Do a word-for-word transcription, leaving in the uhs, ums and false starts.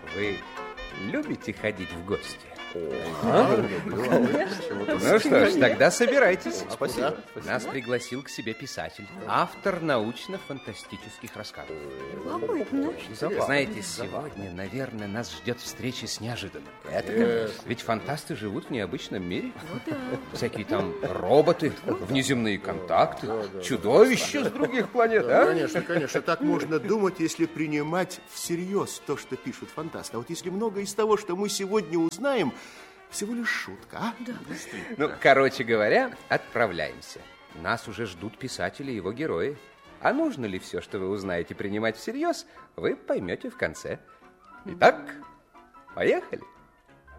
Вы любите ходить в гости? А? Ну что ж, тогда собирайтесь. Спасибо. Нас пригласил к себе писатель, автор научно-фантастических рассказов. Знаете, сегодня, наверное, нас ждет встреча с неожиданным. Это ведь фантасты живут в необычном мире. Всякие там роботы, внеземные контакты, чудовища с других планет, а? Конечно, конечно, так можно думать, если принимать всерьез то, что пишут фантасты. А вот если многое из того, что мы сегодня узнаем, всего лишь шутка, а? Да. Ну, короче говоря, отправляемся. Нас уже ждут писатели и его герои. А нужно ли все, что вы узнаете, принимать всерьез, вы поймете в конце. Итак, поехали.